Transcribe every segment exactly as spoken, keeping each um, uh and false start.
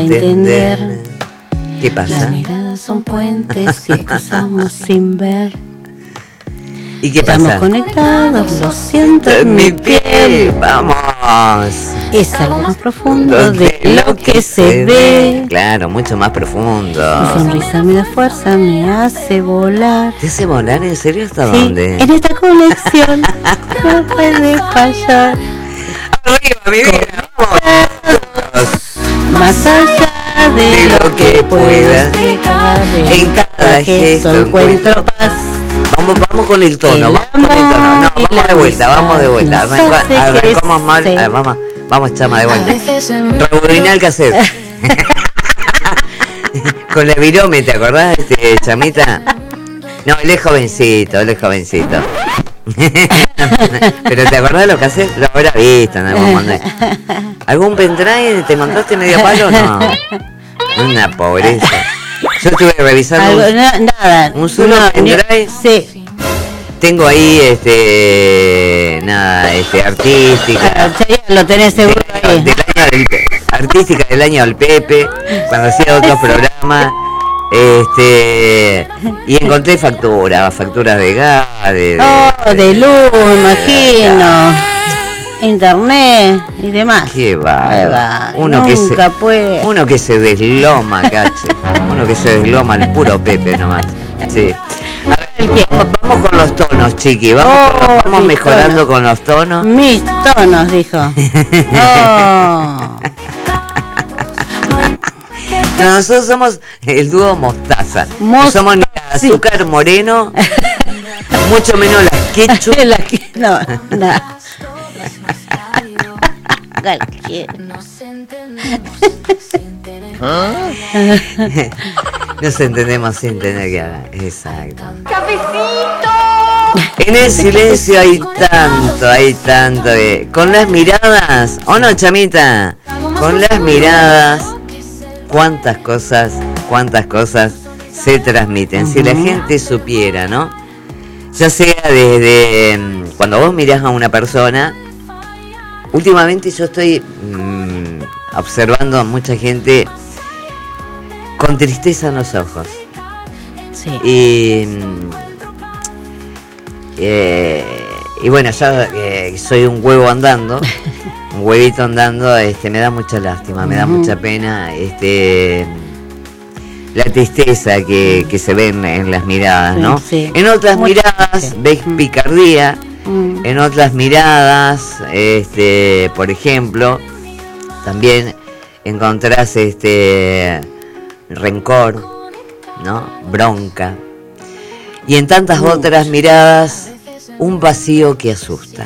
entender. ¿Qué pasa? Las miradas son puentes que cruzamos sin ver. ¿Y qué pasa? Estamos conectados, lo siento en mi piel. Vamos. Es algo más profundo de lo que se ve. Claro, mucho más profundo. Tu sonrisa me da fuerza, me hace volar. ¿Te hace volar? ¿En serio? ¿Hasta Sí, dónde? en esta conexión no puede fallar. Arriba, mi vida. Vamos. Más allá de, De lo que puedas llegar, llegar, en cada gesto encuentro paz. Vamos, vamos con el tono, El vamos con el tono. No, amor y vamos de la vuelta, vamos de vuelta. amistad nos hace Arrancamos mal, crecer. a ver, vamos, vamos, chama, de vuelta. Rebobinar el cassette. Con la virome, ¿te acordás, este, chamita? No, él es jovencito, él es jovencito. Pero ¿te acordás de los cassettes? Lo habrás visto en algún momento. ¿Algún pendrive te encontraste medio palo? No. Una pobreza. Yo estuve revisando Algo, un, na- nada. un solo no, pendrive. Sí. Tengo ahí, este, nada, este, artística. Ah, ya lo tenés seguro ahí. Del año del, artística del año del Pepe, cuando hacía otros programas. Este, y encontré facturas, facturas de gas, de, de, Oh, de luz, imagino. Internet y demás. Qué va. Ahí va. Uno que se, Nunca puede. uno que se desloma, cache. Uno que se desloma, el puro Pepe nomás. Sí. A ver, vamos con los tonos, chiqui. Vamos, Oh, con los- vamos mis mejorando tonos. con los tonos. Mis tonos, dijo. Oh. Nosotros somos el dúo Mostaza. No Mos- somos ni la azúcar moreno, mucho menos la ketchup. La que- no, no. Cualquiera. Nos entendemos sin tener que hablar. Exacto. En el silencio hay tanto, hay tanto. De... Con las miradas, ¿o no, chamita? Con las miradas, cuántas cosas, cuántas cosas se transmiten. Si la gente supiera, ¿no? Ya sea desde mm, cuando vos mirás a una persona. Últimamente yo estoy mmm, observando a mucha gente con tristeza en los ojos. Sí. Y, eh, y bueno, yo eh, soy un huevo andando, un huevito andando, este, me da mucha lástima, me da Ujú. mucha pena, este, la tristeza que, que se ve en, en las miradas, ¿no? Sí, sí. En otras Mucha miradas gente. ves Mm. picardía, Mm. en otras miradas, este, por ejemplo, también encontrás este rencor, ¿no? Bronca. Y en tantas otras miradas, un vacío que asusta.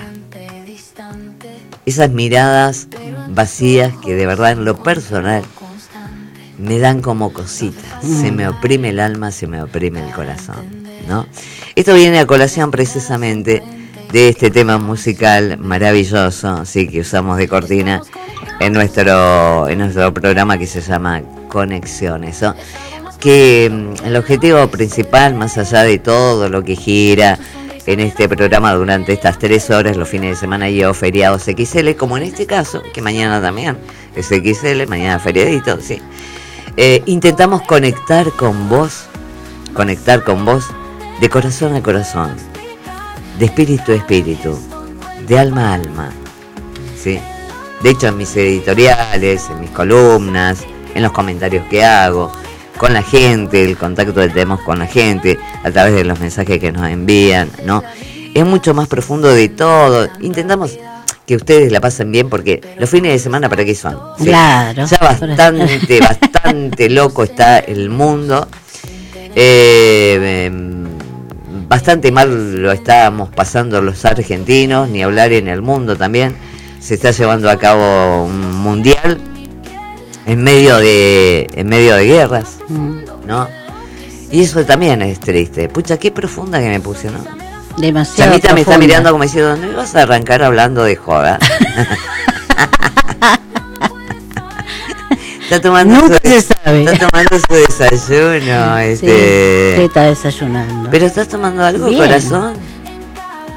Esas miradas vacías que de verdad en lo personal me dan como cositas. Se me oprime el alma, se me oprime el corazón, ¿no? Esto viene a colación precisamente de este tema musical maravilloso, sí, que usamos de cortina en nuestro en nuestro programa que se llama Conexiones, ¿no? Que mm, el objetivo principal, más allá de todo lo que gira en este programa durante estas tres horas, los fines de semana y o feriados X L, como en este caso, que mañana también es X L, mañana feriadito, sí. Eh, intentamos conectar con vos, conectar con vos de corazón a corazón, de espíritu a espíritu, de alma a alma, ¿sí? De hecho, en mis editoriales, en mis columnas, en los comentarios que hago, con la gente, el contacto que tenemos con la gente, a través de los mensajes que nos envían, ¿no? Es mucho más profundo de todo. Intentamos que ustedes la pasen bien, porque los fines de semana, ¿para qué son? ¿Sí? Claro. Ya bastante, bastante loco está el mundo. Eh, eh, bastante mal lo estábamos pasando los argentinos, ni hablar en el mundo también. Se está llevando a cabo un mundial en medio de en medio de guerras, ¿no? Y eso también es triste. Pucha, qué profunda que me puse, ¿no? Demasiado. Chamita me está profunda. mirando como diciendo, ¿no ibas a arrancar hablando de joda? Está tomando Nunca su, se sabe. Está tomando su desayuno, Sí, este. sí, está desayunando. ¿Pero estás tomando algo, Bien. corazón?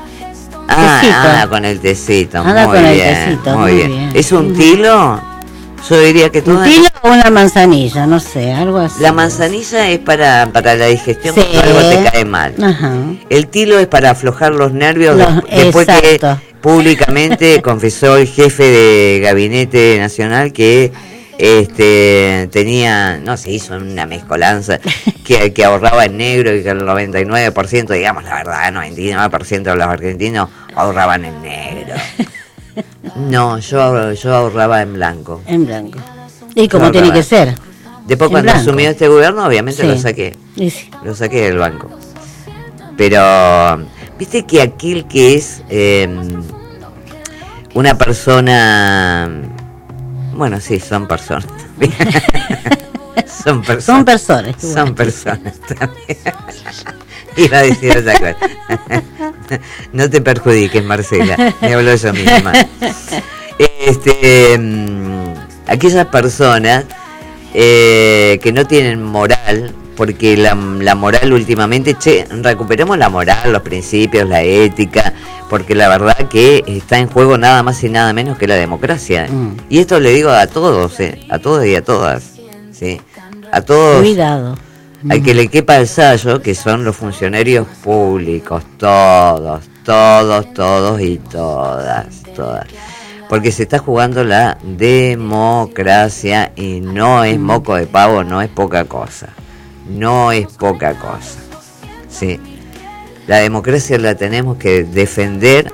Ah, Tecito. ah, con el tecito. Anda muy con el bien, tecito, muy muy bien. bien. ¿Es un Ujú. tilo? Yo diría que ¿Un todas... tilo o una manzanilla? No sé, algo así. La manzanilla es para, para la digestión Sí. cuando algo te cae mal. Ajá. El tilo es para aflojar los nervios Los- de- después exacto. que públicamente confesó el jefe de gabinete nacional que este tenía, no se hizo una mezcolanza, que, que ahorraba en negro y que el noventa y nueve por ciento, digamos la verdad, el noventa y nueve por ciento de los argentinos ahorraban en negro. No, yo, yo ahorraba en blanco. En blanco. Y como No, tiene no, que no. ser. Después En cuando blanco. asumió este gobierno, obviamente Sí. lo saqué. Y sí. Lo saqué del banco. Pero, viste que aquel que es eh, una persona... Bueno, sí, son personas también. Son personas. Son personas. Son personas también. Iba a decir otra cosa. No te perjudiques, Marcela. Me hablo yo misma. Este, mm, aquellas personas eh, que no tienen moral, porque la, la moral últimamente, che, recuperemos la moral, los principios, la ética, porque la verdad que está en juego nada más y nada menos que la democracia. Mm. Y esto le digo a todos, eh, a todos y a todas, ¿sí? A todos. Cuidado. Al que le quepa el sallo, que son los funcionarios públicos, todos, todos, todos y todas, todas. Porque se está jugando la democracia y no es moco de pavo, no es poca cosa. No es poca cosa. Sí. La democracia la tenemos que defender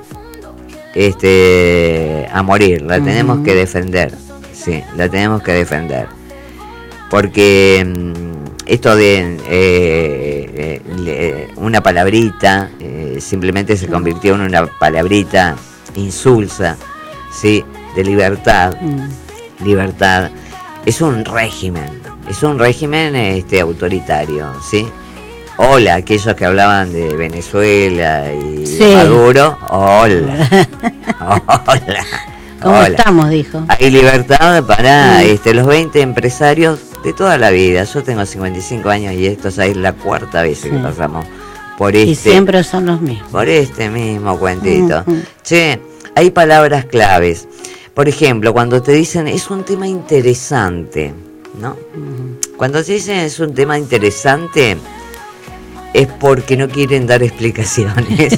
este a morir, la tenemos que defender. Sí, la tenemos que defender. Porque mm, esto de eh, eh, le- una palabrita eh, simplemente se convirtió en una palabrita insulsa, sí, de libertad, Mm. libertad. Es un régimen, es un régimen este autoritario, sí. Hola, aquellos que hablaban de Venezuela y Sí. de Maduro, hola, hola. ¿Cómo hola. estamos? Dijo. Hay libertad para Mm. este, los veinte empresarios de toda la vida. Yo tengo cincuenta y cinco años y esto ya es la cuarta vez que Sí. pasamos por Y este, siempre son los mismos. por este mismo cuentito. Ujú. Che, hay palabras claves. Por ejemplo, cuando te dicen es un tema interesante, ¿no? Cuando te dicen es un tema interesante, es porque no quieren dar explicaciones.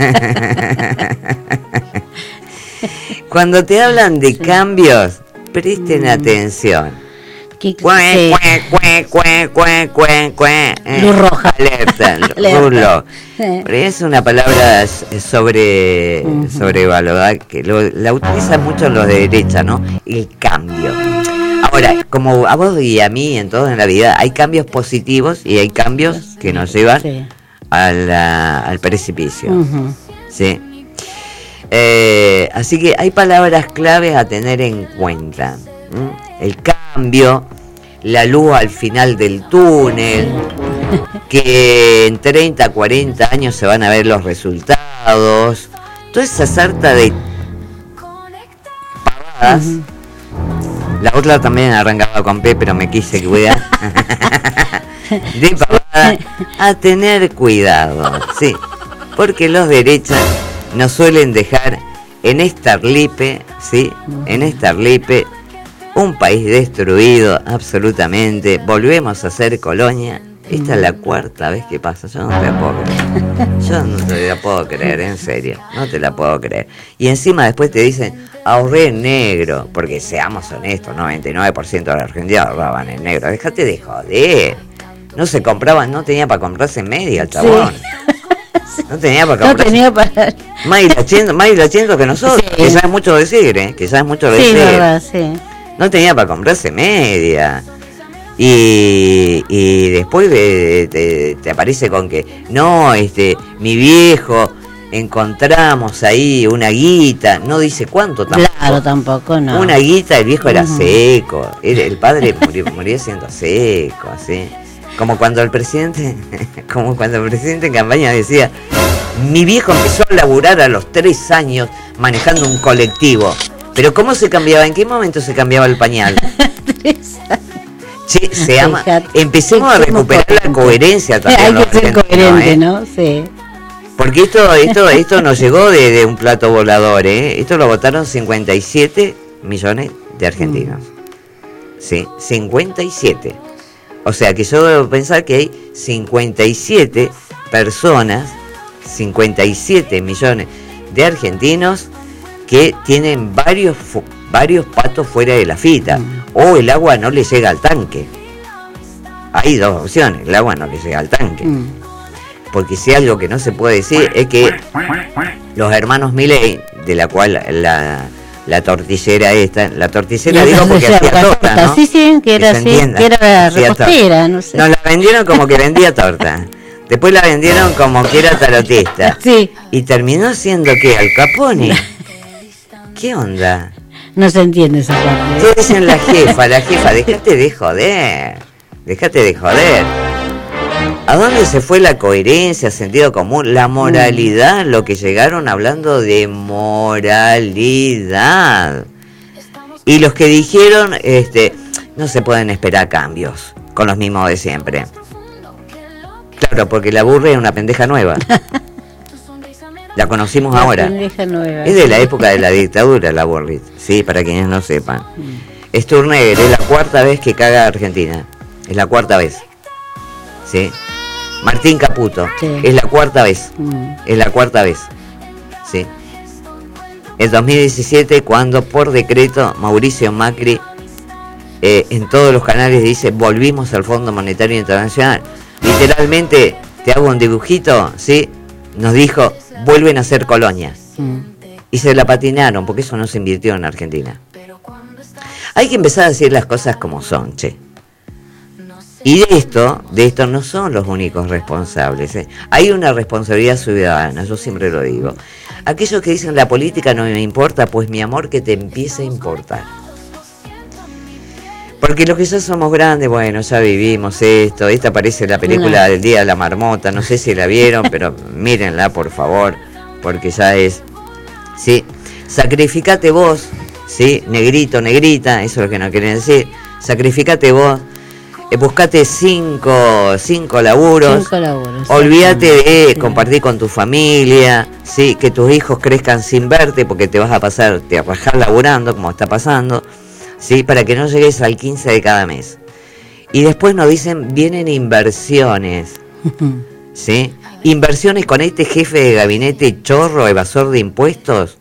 Cuando te hablan de cambios, presten atención. ¿Qué- Cue, sí. cue, cue, cue, cue, cue, cue, eh, Luz roja. Alerta, Alerta. luz roja. Sí. Pero es una palabra s- sobre Ujú. sobrevalorada que lo- la utilizan mucho los de derecha, ¿no? El cambio. Ahora, como a vos y a mí en todo en la vida, hay cambios positivos y hay cambios que nos llevan Sí. a la- al precipicio. Ujú. Sí. Eh, así que hay palabras claves a tener en cuenta. ¿m? El cambio, la luz al final del túnel, que en treinta, cuarenta años se van a ver los resultados, toda esa sarta de pavadas. Ujú. La otra también arrancaba con P, pero me quise cuidar. De pavada, a tener cuidado, sí, porque los derechas nos suelen dejar en Estarlipe, sí, en Estarlipe, un país destruido absolutamente. Volvemos a ser colonia. Esta es la cuarta vez que pasa. Yo no te la puedo creer. Yo no te la puedo creer, en serio. No te la puedo creer. Y encima después te dicen, ahorré en negro. Porque seamos honestos, noventa y nueve por ciento de la Argentina ahorraban en negro. Déjate de joder. No se compraban, no tenía para comprarse media el chabón. No tenía para No comprarse. tenía para... Más dilachendo, más dilachendo que nosotros. Sí. Que ya es mucho decir, ¿eh? Que ya es mucho Sí, decir. verdad, sí. No tenía para comprarse media. Y, y después eh, te, te aparece con que, no, este, mi viejo, encontramos ahí una guita, no dice cuánto tampoco. Claro, tampoco, no. Una guita, el viejo era Ujú. seco, el, el padre murió, murió siendo seco, ¿sí? Como cuando el presidente, como cuando el presidente en campaña decía, mi viejo empezó a laburar a los tres años manejando un colectivo. Pero ¿cómo se cambiaba? ¿En qué momento se cambiaba el pañal? Che, se ama. Fíjate. Empecemos a recuperar la coherencia también. Hay los que ser argentinos, coherente, ¿eh? ¿no? Sí. Porque esto, esto, esto nos llegó de, de un plato volador, ¿eh? Esto lo votaron cincuenta y siete millones de argentinos. ¿sí? cincuenta y siete. O sea que yo debo pensar que hay cincuenta y siete personas, cincuenta y siete millones de argentinos que tienen varios, varios patos fuera de la fita, mm. o el agua no le llega al tanque. Hay dos opciones, el agua no le llega al tanque. Mm. Porque si algo que no se puede decir es que los hermanos Milei, de la cual la, la tortillera esta, la tortillera digo porque hacía torta, ¿no? Sí, sí, que era, que así, que era repostera, no sé. Nos la vendieron como que vendía torta. Después la vendieron como que era tarotista. Sí. Y terminó siendo, ¿qué? Al Capone. ¿Qué onda? No se entiende esa parte. ¿Qué dicen la jefa? La jefa, déjate de joder. Déjate de joder. ¿A dónde se fue la coherencia, sentido común, la moralidad? Lo que llegaron hablando de moralidad. Y los que dijeron, este, no se pueden esperar cambios con los mismos de siempre. Claro, porque la Burri es una pendeja nueva. La conocimos la ahora. Pendeja nueva. Es de la época de la dictadura, la Burri. Sí, para quienes no sepan. Mm. Sturzenegger es la cuarta vez que caga a Argentina. Es la cuarta vez. ¿Sí? Martín Caputo. Sí. Es la cuarta vez. Mm. Es la cuarta vez. ¿Sí? En dos mil diecisiete, cuando por decreto Mauricio Macri eh, en todos los canales dice volvimos al Fondo Monetario Internacional. Literalmente, te hago un dibujito, ¿sí? Nos dijo, vuelven a ser colonias. Mm. Y se la patinaron, porque eso no se invirtió en Argentina. Hay que empezar a decir las cosas como son, che. Y de esto, de esto no son los únicos responsables, ¿eh? Hay una responsabilidad ciudadana, yo siempre lo digo. Aquellos que dicen la política no me importa, pues mi amor que te empiece a importar. Porque los que ya somos grandes, bueno, ya vivimos esto. Esta parece la película no. del Día de la Marmota, no sé si la vieron, pero mírenla por favor, porque ya es, sí, sacrificate vos, sí, negrito, negrita, eso es lo que no quieren decir, sacrificate vos, eh, buscate cinco, cinco laburos, cinco laburos olvídate de sí. compartir con tu familia, sí, que tus hijos crezcan sin verte, porque te vas a pasar, te vas a rajar laburando, como está pasando. ¿Sí? Para que no llegues al quince de cada mes. Y después nos dicen, vienen inversiones. ¿Sí? Inversiones con este jefe de gabinete chorro, evasor de impuestos.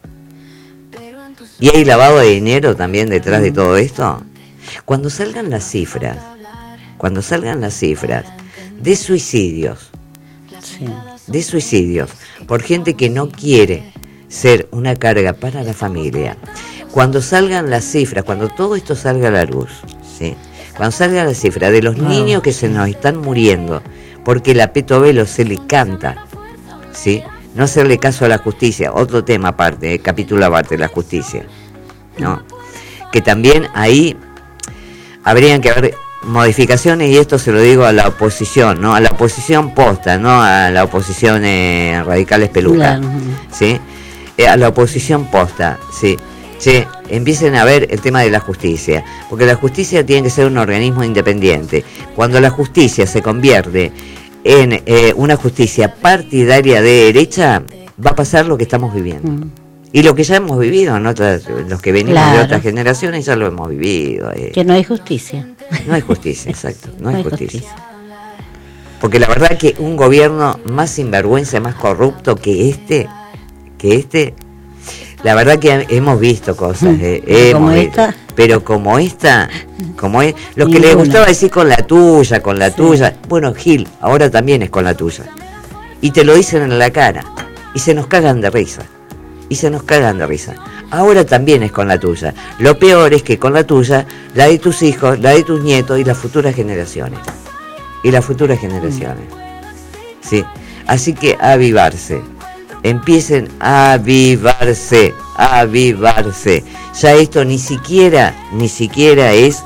¿Y hay lavado de dinero también detrás de todo esto? Cuando salgan las cifras, cuando salgan las cifras de suicidios, sí. de suicidios, por gente que no quiere ser una carga para la familia, cuando salgan las cifras, cuando todo esto salga a la luz, ¿sí? Cuando salga la cifra de los wow. niños que se nos están muriendo, porque la Petovelo se le canta, ¿sí? No hacerle caso a la justicia, otro tema aparte, eh, capítulo aparte, la justicia, ¿no? Que también ahí habrían que haber modificaciones, y esto se lo digo a la oposición, ¿no? A la oposición posta, no a la oposición eh, radicales pelucas, claro. ¿Sí? Eh, a la oposición posta, sí. Che, empiecen a ver el tema de la justicia, porque la justicia tiene que ser un organismo independiente. Cuando la justicia se convierte en eh, una justicia partidaria de derecha, va a pasar lo que estamos viviendo. Mm. Y lo que ya hemos vivido, ¿no? Los que venimos claro. de otras generaciones ya lo hemos vivido. Eh. Que no hay justicia. No hay justicia, exacto, no, no hay justicia. justicia. Porque la verdad que un gobierno más sinvergüenza, más corrupto que este, que este... La verdad que hemos visto cosas, eh, hemos como visto, esta, pero como esta, como es, lo que les gustaba decir con la tuya, con la sí. tuya, bueno, Gil, ahora también es con la tuya. Y te lo dicen en la cara, y se nos cagan de risa, y se nos cagan de risa. Ahora también es con la tuya. Lo peor es que con la tuya, la de tus hijos, la de tus nietos y las futuras generaciones. Y las futuras generaciones. Sí, así que avivarse. Empiecen a avivarse, a avivarse. Ya esto ni siquiera, ni siquiera es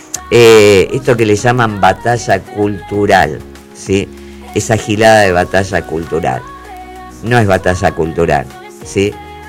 eh, esto que le llaman batalla cultural, ¿sí? Esa gilada de batalla cultural. No es batalla cultural, ¿sí?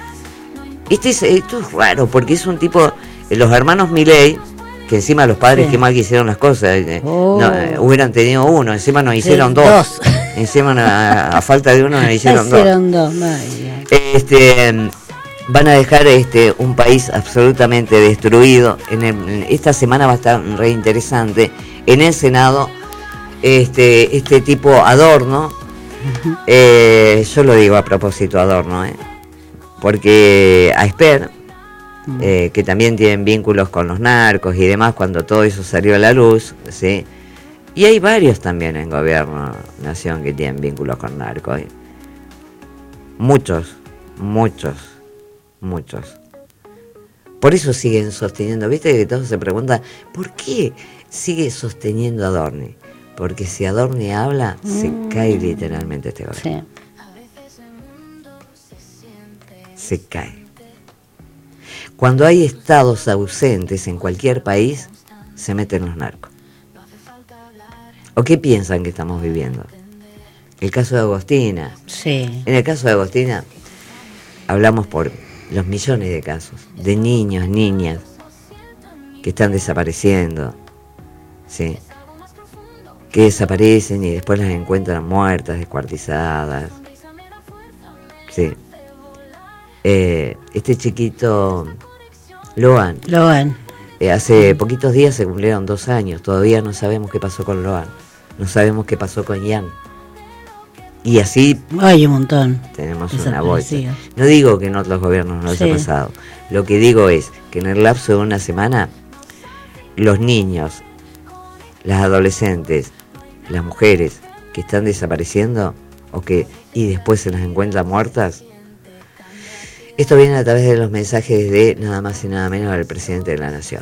Este es, esto es raro, porque es un tipo, los hermanos Milei, que encima los padres sí. que mal que hicieron las cosas, eh, oh. no, eh, hubieran tenido uno, encima nos hicieron sí, dos. dos. Encima a, a falta de uno nos hicieron, hicieron dos. dos. Este, van a dejar este un país absolutamente destruido. En, el, en esta semana va a estar re interesante. En el Senado, este, este tipo Adorno, uh-huh. eh, yo lo digo a propósito Adorno, eh, porque a Esper, uh-huh. eh, que también tienen vínculos con los narcos y demás, cuando todo eso salió a la luz, ¿sí? Y hay varios también en gobierno nación que tienen vínculos con narcos. ¿eh? Muchos, muchos. Muchos. Por eso siguen sosteniendo, viste que todos se preguntan, ¿por qué sigue sosteniendo a Adorni? Porque si Adorni habla, mm. se cae literalmente este gobierno. Sí. Se cae. Cuando hay estados ausentes en cualquier país, se meten los narcos. ¿O qué piensan que estamos viviendo? El caso de Agostina. Sí. En el caso de Agostina, hablamos por los millones de casos de niños, niñas que están desapareciendo, ¿sí? Que desaparecen y después las encuentran muertas, descuartizadas, ¿sí? Eh, este chiquito Loan, Loan. Eh, hace mm. poquitos días se cumplieron dos años, todavía no sabemos qué pasó con Loan, no sabemos qué pasó con Ian. Y así hay un montón. Tenemos una bolsa. No digo que en otros gobiernos no sí. haya pasado. Lo que digo es que en el lapso de una semana, los niños, las adolescentes, las mujeres que están desapareciendo o que y después se las encuentran muertas, esto viene a través de los mensajes de nada más y nada menos del presidente de la nación.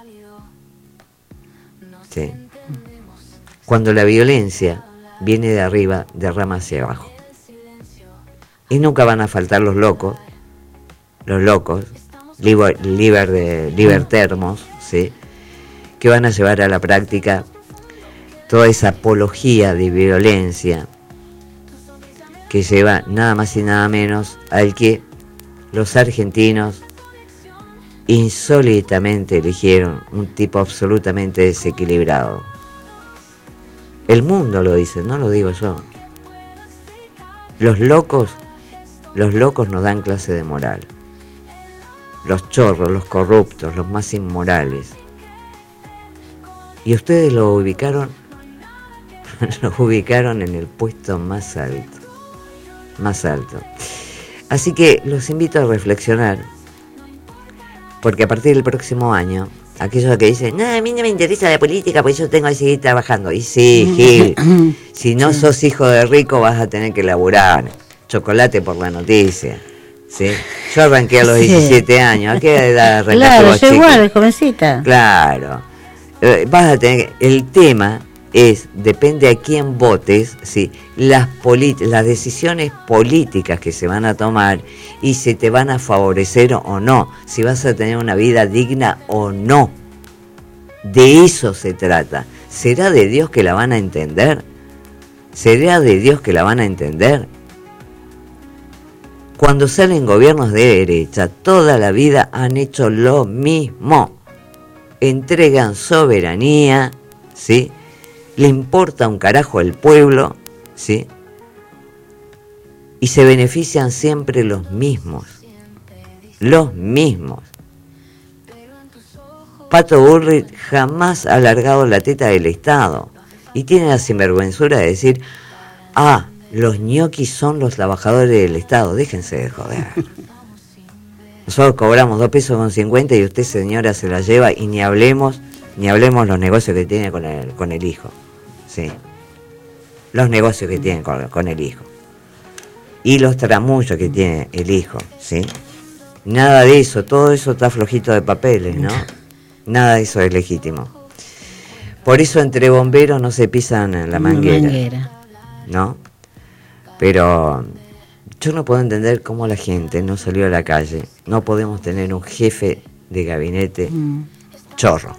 Sí. Cuando la violencia viene de arriba, derrama hacia abajo. Y nunca van a faltar los locos, los locos, liber, liber de, libertermos, ¿sí? Que van a llevar a la práctica toda esa apología de violencia que lleva nada más y nada menos al que los argentinos insólitamente eligieron un tipo absolutamente desequilibrado. El mundo lo dice, no lo digo yo. Los locos, los locos nos dan clase de moral. Los chorros, los corruptos, los más inmorales. Y ustedes lo ubicaron, lo ubicaron en el puesto más alto. Más alto. Así que los invito a reflexionar, porque a partir del próximo año, aquellos que dicen, no, a mí no me interesa la política, pues yo tengo que seguir trabajando. Y sí, Gil, si no sí. sos hijo de rico vas a tener que laburar. Chocolate por la noticia. ¿Sí? Yo arranqué a los sí. diecisiete años. ¿A qué edad arrancaste Claro, vos, yo igual, jovencita. Claro. Eh, vas a tener que, el tema es, depende a quién votes, ¿sí? las, polit- las decisiones políticas que se van a tomar y si te van a favorecer o no, si vas a tener una vida digna o no. De eso se trata. ¿Será de Dios que la van a entender? ¿Será de Dios que la van a entender? Cuando salen gobiernos de derecha, toda la vida han hecho lo mismo. Entregan soberanía, ¿sí? Le importa un carajo el pueblo, ¿sí? Y se benefician siempre los mismos. Los mismos. Pato Bullrich jamás ha alargado la teta del Estado. Y tiene la sinvergüenzura de decir, ah, los ñoquis son los trabajadores del Estado. Déjense de joder. Nosotros cobramos dos pesos con cincuenta y usted, señora, se la lleva y ni hablemos, ni hablemos los negocios que tiene con el, con el hijo. Sí. Los negocios que tiene con, con el hijo. Y los tramullos que tiene el hijo, ¿sí? Nada de eso, todo eso está flojito de papeles, ¿no? Nada de eso es legítimo. Por eso entre bomberos no se pisan la manguera, manguera. ¿no? Pero yo no puedo entender cómo la gente no salió a la calle. No podemos tener un jefe de gabinete mm. chorro.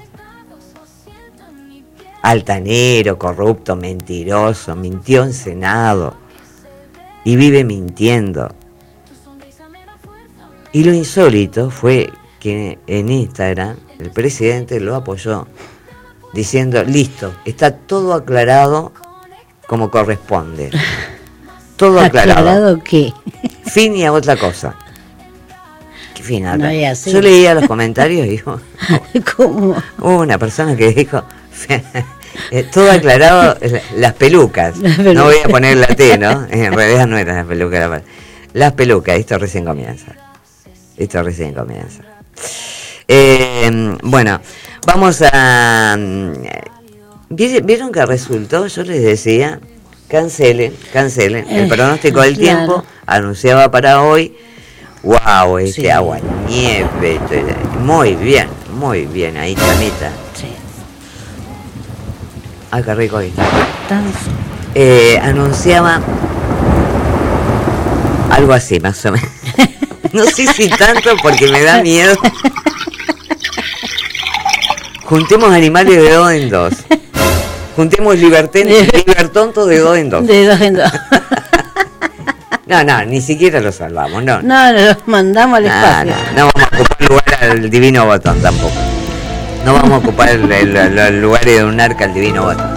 Altanero, corrupto, mentiroso, mintió en Senado y vive mintiendo. Y lo insólito fue que en Instagram el presidente lo apoyó diciendo, listo, está todo aclarado como corresponde. Todo aclarado. ¿Aclarado qué? Fin y a otra cosa. fina. No, así. Yo leía los comentarios y digo, ¿Cómo? hubo una persona que dijo, todo aclarado, las pelucas. Las pelucas. No voy a poner la T, ¿no? En realidad no eran las pelucas. Era las pelucas, esto recién comienza. Esto recién comienza. Eh, bueno, vamos a... ¿Vieron que resultó? Yo les decía, cancelen, cancelen. El pronóstico del claro. tiempo anunciaba para hoy, wow, este Sí. agua, nieve, muy bien, muy bien, ahí Chamita. Sí. Ay, qué rico ahí está. Tan- Eh, anunciaba algo así, más o menos. No sé si tanto porque me da miedo. Juntemos animales de dos en dos. Juntemos liberten, libertontos de dos en dos. De dos en dos. No, no, ni siquiera lo salvamos, no. No, no, los mandamos al No, espacio. no, no vamos a ocupar lugar al divino botón tampoco. No vamos a ocupar el, el, el, el lugar de un arca al divino botón.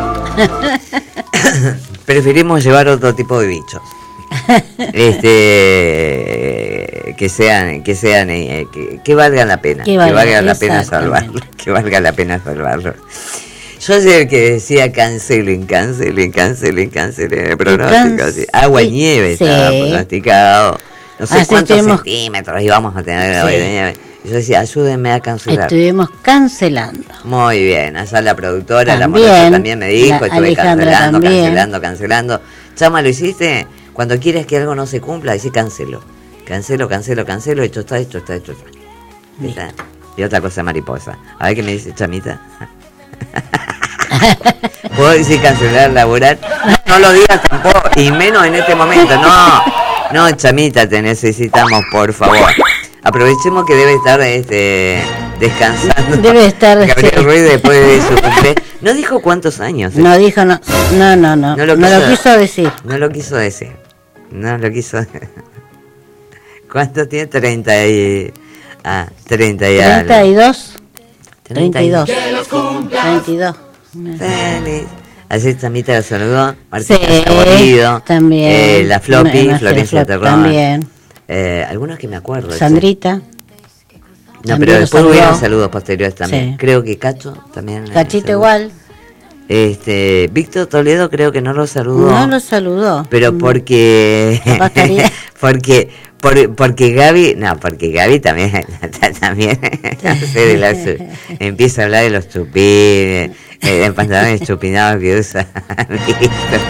Preferimos llevar otro tipo de bichos. Este que sean, que sean, eh, que, que valgan la pena, que, valga, valga la pena salvarlo, que valga la pena salvarlo. Yo ayer que decía cancelen, cancelen, cancelen, cancelen el pronóstico, así, agua y nieve Sí. estaba pronosticado, no sé Así cuántos estuvimos- centímetros íbamos a tener Sí. hoy de nieve. Y yo decía, ayúdenme a cancelar. Estuvimos cancelando. Muy bien, allá la productora, la También, morocha también me dijo, la estuve Alejandra cancelando, también. cancelando, cancelando. Chama, ¿lo hiciste? Cuando quieres que algo no se cumpla, decís cancelo. Cancelo, cancelo, cancelo, hecho está, hecho está, hecho está. ¿Viste? Y otra cosa mariposa. A ver qué me dice Chamita. ¿Puedo decir cancelar, laburar? No lo digas tampoco, y menos en este momento. No, no, Chamita, te necesitamos, por favor. Aprovechemos que debe estar este, descansando. Debe estar, Gabriel sí. Ruiz después de su cumpleaños. No dijo cuántos años. ¿eh? No dijo, no, no, no, no, No lo no quiso- lo quiso decir. No lo quiso decir. No lo quiso. ¿Cuánto tiene? treinta y. Ah, treinta y algo. treinta y dos. treinta treinta y dos. treinta y dos. Feliz. Así Chamita la saludó. Martina Sí, Saborido. también. Eh, la Floppy, Una- Florencia Flop Terrón. También. Eh, algunos que me acuerdo. Sandrita. No, también pero lo después saludó. hubieron saludos posteriores también. Sí. Creo que Cacho también. eh, Cachito saludó. igual. Este, Víctor Toledo creo que no lo saludó. No lo saludó. Pero Mm. porque. Capaz estaría. porque. Por, porque Gaby. No, porque Gaby también. también no sé, de la su- empieza a hablar de los chupines. Eh, de pantalones chupinados que usa Víctor.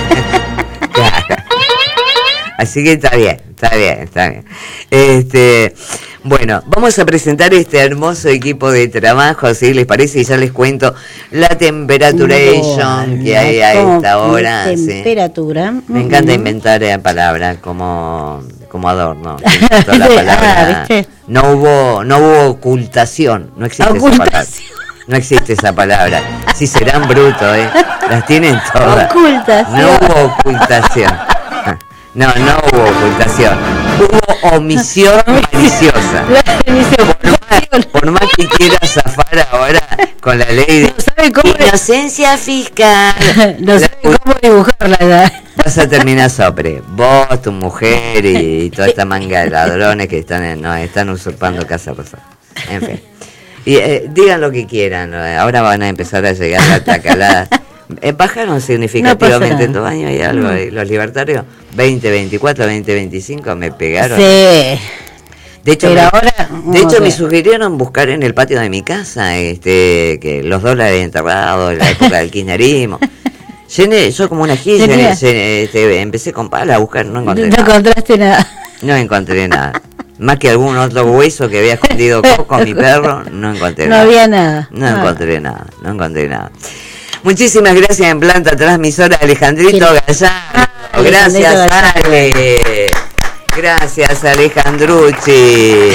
Claro. Así que está bien, está bien, está bien. Este, bueno, vamos a presentar este hermoso equipo de trabajo, si les parece, y ya les cuento la temperaturation que hay a ¿Cómo? esta hora. sí. Temperatura. Me encanta Mm. inventar eh, palabras como, como adorno. Invento la Ah, palabra. ¿viste? No hubo, no hubo ocultación, no existe esa palabra. Ocultación. No existe esa palabra. Si serán brutos, ¿eh? Las tienen todas. Ocultación. No hubo ocultación. No, no hubo ocultación. Hubo omisión maliciosa. Por más, por más que quiera zafar ahora con la ley de No sabe cómo- inocencia fiscal. No sé cómo dibujarla. ¿Verdad? Vas a terminar sobre vos, tu mujer y, y toda esta manga de ladrones que están en- no, están usurpando Casa Rosada. En fin. Y eh, digan lo que quieran. ¿no? Ahora van a empezar a llegar las tacaladas. Eh, bajaron significativamente nada. en dos años y algo. eh, Los libertarios, veinte veinticuatro, veinte veinticinco, me pegaron. Sí. De hecho, Pero me, ahora, de hecho no me sé. sugirieron buscar en el patio de mi casa este que los dólares enterrados en la época del kirchnerismo. Llené, yo como una gilla, Tenía- llené- llené, este, empecé con pala a buscar, no No encontré nada. encontraste nada. No encontré nada. Más que algún otro hueso que había escondido Coco, mi perro, no encontré No nada. había nada. No Ah. encontré nada, no encontré nada. Muchísimas gracias en planta transmisora Alejandrito Sí. Gallán. Ah, Gracias, Alejandrito Ale. Gracias, Alejandrucci.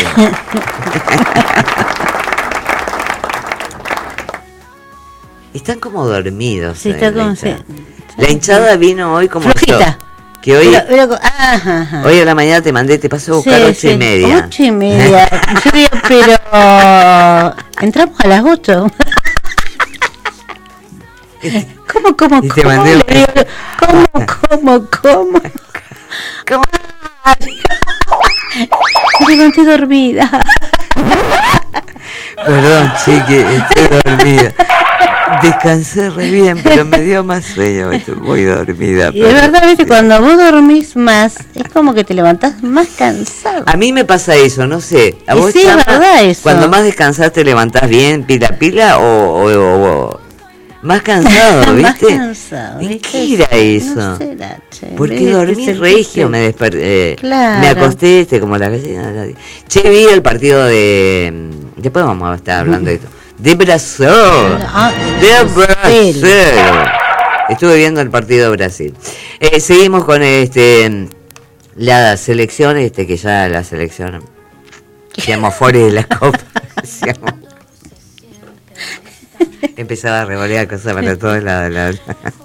Están como dormidos. Sí, eh, está la como hinchada. si- La hinchada vino hoy como Flojita. yo. Que hoy, Pero- pero- ajá, ajá. hoy a la mañana te mandé, te pasé a buscar Sí, ocho sí. y media. Ocho y media. Yo digo, pero entramos a las ocho. ¿Cómo, cómo, Y te cómo? mandé Le un- digo, ¿Cómo, cómo, cómo? ¿Cómo? Me levanté dormida. Perdón, chiqui, estoy dormida. Descansé re bien, pero me dio más sueño, estoy muy dormida. Y de verdad, viste, cuando vos dormís más, es como que te levantás más cansado. A mí me pasa eso, no sé. ¿A Y vos, sí, es Chama, verdad eso. cuando más descansás te levantás bien, pila a pila, o, o, o- o- más cansado, Más viste? cansado, ¿En ¿viste? qué era eso? No sé, la, che, Porque viste, dormí se- regio, se- me desperté, Claro. me acosté este, como la gallina. la- Che, vi el partido de... Después vamos a estar hablando de esto. De Brasil. Ah, De Brasil. Brasil. Estuve viendo el partido de Brasil. Eh, seguimos con este la selección, este que ya la selección seamos fuera de la copa. Seamos- Empezaba a revolear cosas para todos lados. La...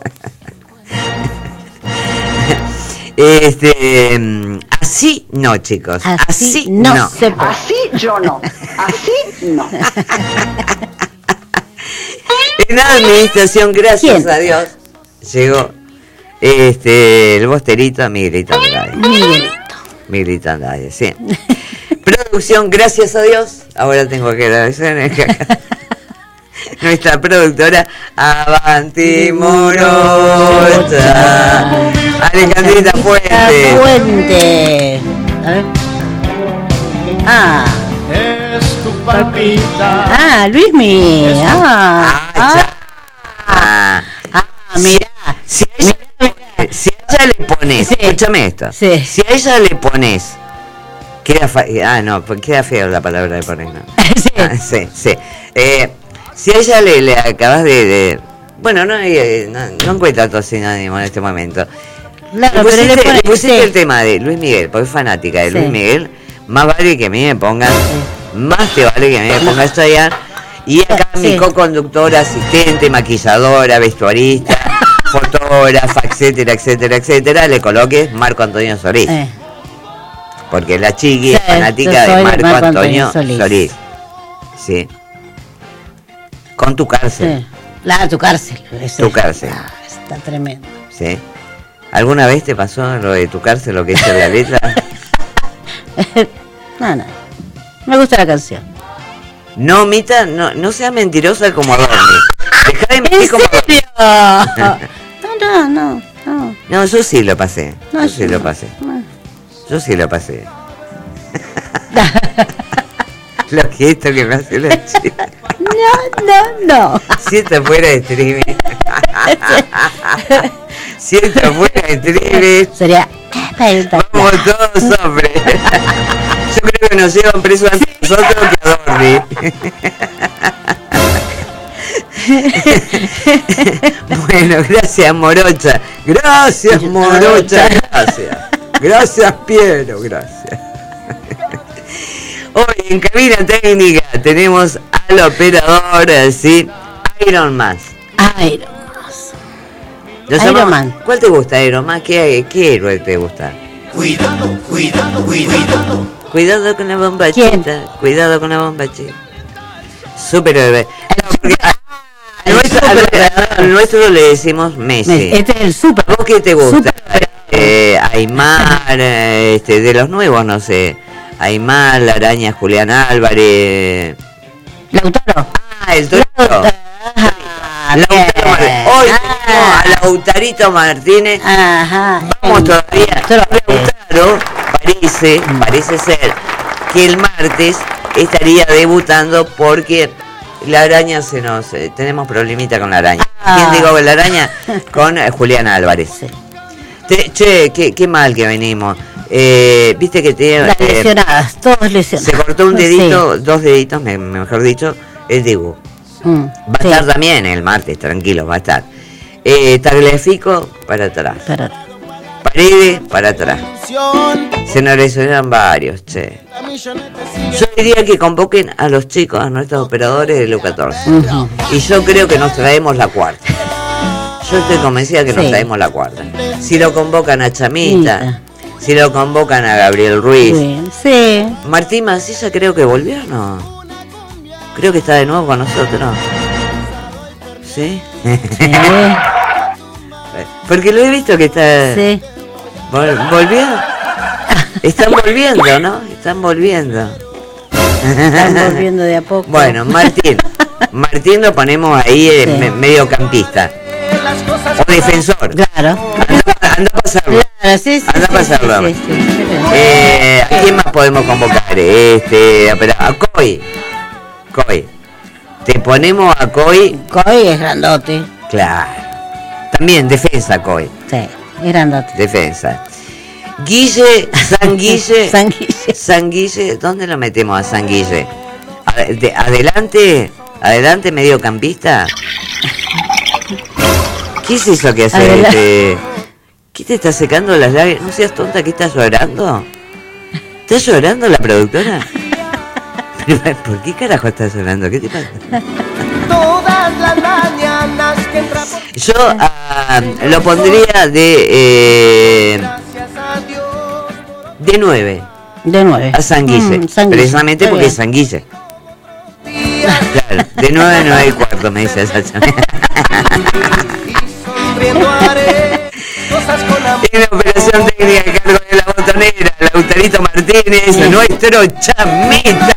Este, mm, así no, chicos. Así, Así no. no se puede. Así yo no. Así no. En la administración, gracias ¿Quién? a Dios, llegó este el bosterito Miguelito Andrade. Miguelito. Miguelito Andrade, sí. Producción, gracias a Dios. Ahora tengo que agradecer nuestra productora Avanti Morocha, Alejandrita Fuente. Fuente. A ver. Ah, Es tu palpita. ah, Luismi. Ah, Ah, ah, ya. Ah, ah, mirá. Si a ella, si a ella le pones, Sí. escúchame esto, Sí. si a ella le pones, queda fa- ah no, pues queda feo la palabra de poner, no. Sí. Ah, sí, sí. Eh, si a ella le, le acabas de, de- bueno, no, eh, no, no encuentro otro sinónimo en este momento. Claro, le pusiste, pero le pone- le pusiste sí. el tema de Luis Miguel, porque es fanática de Sí. Luis Miguel, más vale que a mí me pongan, más te vale que a mí me pongas Chayanne, y acá Sí. mi co-conductora, asistente, maquilladora, vestuarista, fotógrafa, etcétera, etcétera, etcétera, le coloques Marco Antonio Solís. Eh, Porque la chiqui Sí, es fanática yo soy de Marco, Marco Antonio, Antonio Solís. Solís. Sí. Con tu cárcel. sí. La, tu cárcel. ese. Tu cárcel. Ah, está tremendo. Sí. ¿Alguna vez te pasó lo de tu cárcel, lo que dice la letra? No, no. Me gusta la canción. No, Mita, no, no seas mentirosa como Adorni. Dejá de ¿En mentir como Adorni. serio? No, no, no, no. No, yo sí lo pasé. No, Yo sí yo lo no. pasé. No. Yo sí lo pasé. Los gestos que me hace la chica. No, no, no. Si esto fuera de streaming. Si esto fuera de streaming. Sería espectacular. Vamos todos hombres. Yo creo que nos llevan presos antes nosotros que a Dorni. Bueno, gracias Morocha. Gracias Morocha. Gracias. Gracias Piero. Gracias. Hoy en cabina técnica tenemos al operador, ¿sí? Iron Man. Iron Lo Iron llamamos- Man. ¿Cuál te gusta, Iron Man? ¿Qué, qué héroe te gusta? Cuidado, cuidado, cuidado. Cuidado con la bomba ¿Quién? chita. Cuidado con la bomba chita. Superhéroe. No, porque a- al nuestro, al- al nuestro le decimos Messi. Este es el super. ¿A vos qué te gusta? Super- Eh, Aymar, eh, este, de los nuevos, no sé. Aymar, La Araña, Julián Álvarez. Lautaro. Ah, el Torito. Ah, Lautaro Martínez. bien. Hoy Ah. tenemos a Lautarito Martínez. Ajá. Vamos todavía. Lautaro. Lautaro parece, parece ser que el martes estaría debutando porque la araña se nos... eh, tenemos problemita con la araña. Ah. ¿Quién digo con la araña? Con eh, Julián Álvarez. Sí. Te- che, qué, qué mal que venimos. Eh, Viste que te, Las eh, lesionadas, todos lesionados. se cortó un dedito, dos deditos, me- mejor dicho, el Dibu. Sí. Mm, Va a sí. estar también el martes, tranquilo, va a estar. Eh, Tagliafico, para atrás. Pero- Paredes, para atrás. Se nos lesionaron varios, che. Yo diría que convoquen a los chicos, a nuestros operadores del U catorce. Ujú. Y yo creo que nos traemos la cuarta. Yo estoy convencida que nos Sí. traemos la cuarta. Si lo convocan a Chamita, Mita. si lo convocan a Gabriel Ruiz. Sí. Sí. Martín Mancilla creo que volvió, ¿no? Creo que está de nuevo con nosotros. ¿Sí? Sí. Porque lo he visto que está... Sí. Vol- ¿Volvió? Están volviendo, ¿no? Están volviendo. Están volviendo de a poco. Bueno, Martín. Martín lo ponemos ahí sí. me, mediocampista. O defensor. Claro. Anda, anda a pasarlo. Claro, sí, sí, anda a pasarlo. Sí, sí, sí, sí. Eh, ¿A quién más podemos convocar? Este, a Coy. Coy. Te ponemos a Coy. Coy es grandote. Claro. También defensa, Coy. Sí, es grandote. Defensa. Guille, San Guille. San Guille. San Guille, ¿dónde lo metemos a San Guille? Ad- adelante, adelante, mediocampista. ¿Qué es eso que hace este? ¿Qué te está secando las lágrimas? No seas tonta, ¿qué estás llorando? ¿Estás llorando la productora? ¿Por qué carajo estás llorando? ¿Qué te pasa? Todas las mañanas que entra por... Yo uh, lo pondría de eh, de nueve. De nueve. A San Guille. Mm, San Guille. Precisamente Está porque bien. Es San Guille. Claro, de nueve a nueve y cuarto me dice Sacha. En la operación técnica a cargo de la botonera, Lautarito Martínez, nuestro chamita.